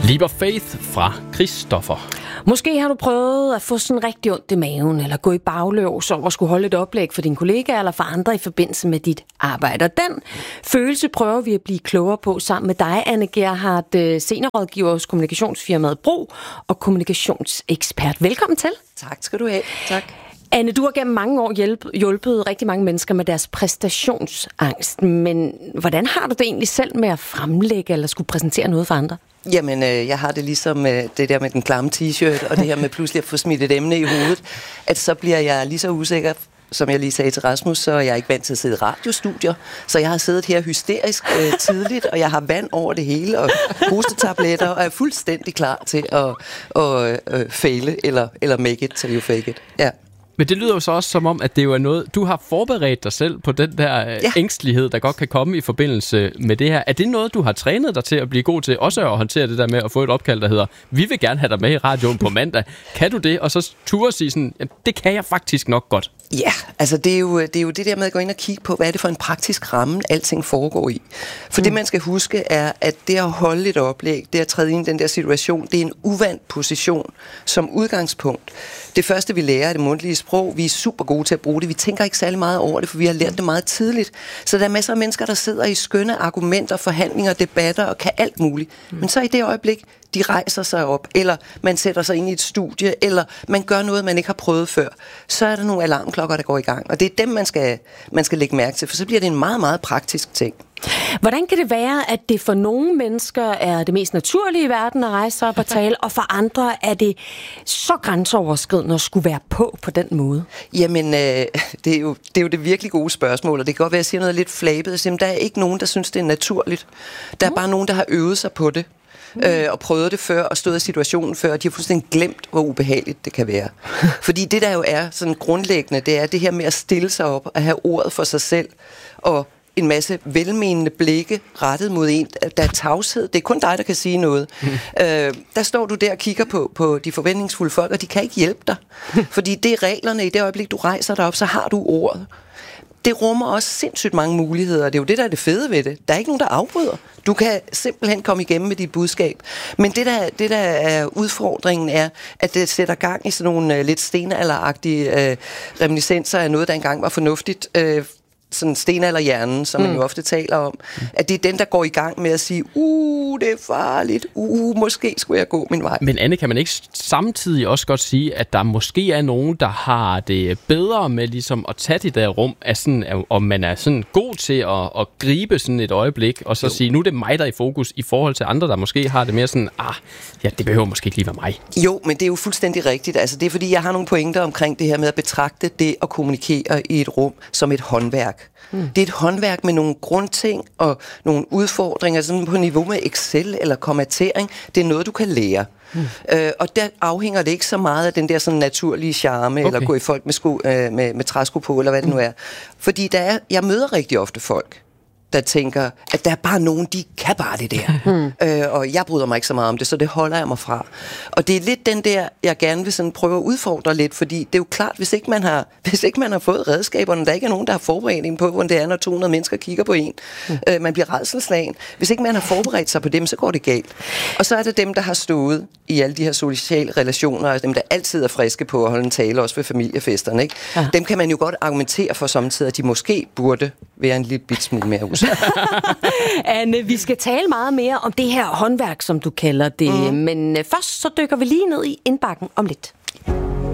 Leap of Faith fra Christoffer. Måske har du prøvet at få sådan rigtig ondt i maven, eller gå i bagløs over at skulle holde et oplæg for dine kollegaer eller for andre i forbindelse med dit arbejde. Og den følelse prøver vi at blive klogere på sammen med dig, Anne Gerhardt, seniorrådgiver hos kommunikationsfirmaet Bro og kommunikationsekspert. Velkommen til. Tak skal du have. Tak. Anne, du har gennem mange år hjulpet rigtig mange mennesker med deres præstationsangst, men hvordan har du det egentlig selv med at fremlægge eller skulle præsentere noget for andre? Jamen, jeg har det ligesom det der med den klamme t-shirt, og det her med pludselig at få smidt et emne i hovedet, at så bliver jeg lige så usikker, som jeg lige sagde til Rasmus, så er jeg ikke vant til at sidde i radiostudier, så jeg har siddet her hysterisk tidligt, og jeg har vand over det hele, og hostetabletter, og er fuldstændig klar til at faile, eller make it till you fake it. Ja. Men det lyder jo så også som om, at det jo er noget, du har forberedt dig selv på den der ængstelighed, der godt kan komme i forbindelse med det her. Er det noget, du har trænet dig til at blive god til, også at håndtere det der med at få et opkald, der hedder, vi vil gerne have dig med i radioen på mandag. Kan du det? Og så turde sige sådan, det kan jeg faktisk nok godt. Ja, altså det er jo det der med at gå ind og kigge på, hvad er det for en praktisk ramme, alting foregår i. For det, man skal huske, er, at det at holde et oplæg, det at træde ind i den der situation, det er en uvant position som udgangspunkt. Det første, vi lærer, er det mundtlige sprog. Vi er super gode til at bruge det. Vi tænker ikke særlig meget over det, for vi har lært det meget tidligt. Så der er masser af mennesker, der sidder i skønne argumenter, forhandlinger, debatter og kan alt muligt. Men så i det øjeblik, de rejser sig op, eller man sætter sig ind i et studie, eller man gør noget, man ikke har prøvet før, så er der nogle alarmklokker, der går i gang. Og det er dem, man skal lægge mærke til, for så bliver det en meget, meget praktisk ting. Hvordan kan det være, at det for nogle mennesker er det mest naturlige i verden at rejse sig op og tale, og for andre er det så grænseoverskridende at skulle være på den måde? Jamen, det er jo det virkelig gode spørgsmål, og det kan godt være, at jeg siger noget lidt flabet. Der er ikke nogen, der synes, det er naturligt. Der er bare nogen, der har øvet sig på det. Og prøvet det før, og stået i situationen før, og de har fuldstændig glemt, hvor ubehageligt det kan være. Fordi det, der jo er sådan grundlæggende, det er det her med at stille sig op og have ordet for sig selv, og en masse velmenende blikke rettet mod en. Der er tavshed. Det er kun dig, der kan sige noget. Der står du der og kigger på de forventningsfulde folk, og de kan ikke hjælpe dig. Fordi det er reglerne. I det øjeblik, du rejser dig op, så har du ordet. Det rummer også sindssygt mange muligheder, og det er jo det, der er det fede ved det. Der er ikke nogen, der afbryder. Du kan simpelthen komme igennem med dit budskab. Men det der er udfordringen, er, at det sætter gang i sådan nogle lidt stenalderagtige reminiscenser af noget, der engang var fornuftigt. Sådan stenalderhjernen, som man jo ofte taler om, at det er den, der går i gang med at sige, det er farligt, måske skulle jeg gå min vej. Men Anne, kan man ikke samtidig også godt sige, at der måske er nogen, der har det bedre med ligesom at tage det der rum, af sådan, om man er sådan god til at gribe sådan et øjeblik, og så sige, nu er det mig, der er i fokus, i forhold til andre, der måske har det mere sådan, det behøver måske ikke lige være mig. Jo, men det er jo fuldstændig rigtigt. Altså, det er fordi, jeg har nogle pointer omkring det her med at betragte det at kommunikere i et rum som et håndværk. Det er et håndværk med nogle grundting og nogle udfordringer sådan på niveau med Excel eller kommatering. Det er noget, du kan lære. Og der afhænger det ikke så meget af den der sådan naturlige charme, eller gå i folk med træsko på, eller hvad det nu er. Fordi jeg møder rigtig ofte folk, der tænker, at der er bare nogen, de kan bare det der. Og jeg bryder mig ikke så meget om det, så det holder jeg mig fra. Og det er lidt den der, jeg gerne vil sådan prøve at udfordre lidt, fordi det er jo klart, hvis ikke man har fået redskaberne, der ikke er nogen, der har forberedt en på, hvordan det er, når 200 mennesker kigger på en. Man bliver rædselsslagen. Hvis ikke man har forberedt sig på dem, så går det galt. Og så er det dem, der har stået i alle de her sociale relationer, og dem, der altid er friske på at holde en tale, også ved familiefesterne. Ikke? Ja. Dem kan man jo godt argumentere for samtidig, at de måske burde være en lille bit smule mere usikker. Anne, vi skal tale meget mere om det her håndværk, som du kalder det. Men først så dykker vi lige ned i indbakken om lidt.